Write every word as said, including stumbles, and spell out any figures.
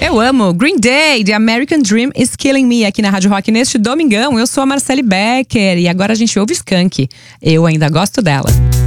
Eu amo Green Day, The American Dream is Killing Me, aqui na Rádio Rock neste domingão. Eu sou a Marcele Becker e agora a gente ouve Skank. Eu ainda gosto dela.